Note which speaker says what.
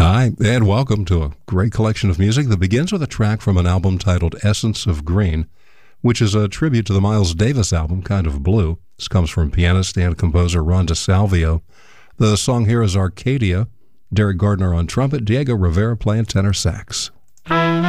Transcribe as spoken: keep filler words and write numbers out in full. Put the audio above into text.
Speaker 1: Hi, and welcome to a great collection of music that begins with a track from an album titled Essence of Green, which is a tribute to the Miles Davis album, Kind of Blue. This comes from pianist and composer Ron DeSalvio. The song here is Arcadia. Derek Gardner on trumpet, Diego Rivera playing tenor sax.